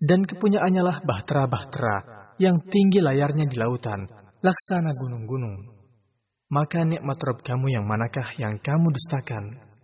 Dan kepunyaannya lah bahtera-bahtera yang tinggi layarnya di lautan, laksana gunung-gunung. Maka nikmat Rabb kamu yang manakah yang kamu dustakan?